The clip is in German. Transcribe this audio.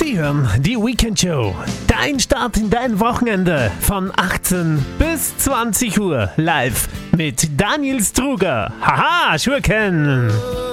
Sie hören die Weekend Show. Dein Start in dein Wochenende von 18 bis 20 Uhr live mit Daniel Struger. Haha, Schurken!